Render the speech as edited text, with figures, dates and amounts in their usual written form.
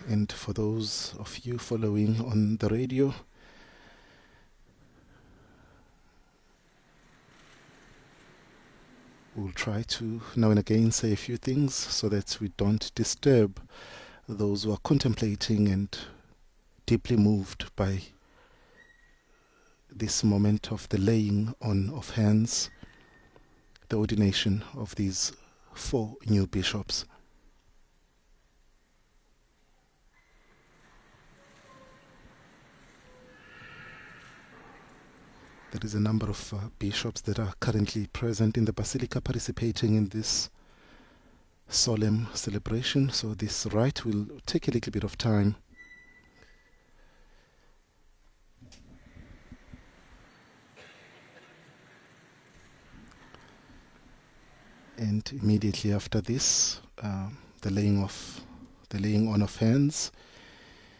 And for those of you following on the radio, we'll try to now and again say a few things so that we don't disturb those who are contemplating and deeply moved by this moment of the laying on of hands, the ordination of these 4 new bishops. There is a number of bishops that are currently present in the Basilica participating in this solemn celebration, so this rite will take a little bit of time. And immediately after this, the laying on of hands,